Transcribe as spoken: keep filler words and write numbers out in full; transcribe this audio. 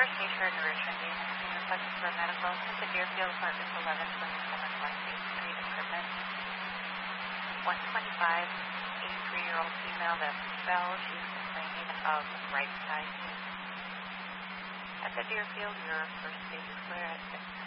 First Nature Nourishment Agency requesting for medical at the Deerfield Apartments eleven twenty-seven West eighth Street, equipment. one twenty-five, eighty-three-year-old female that fell. She's complaining of right side pain. At the Deerfield, your first aid is clear at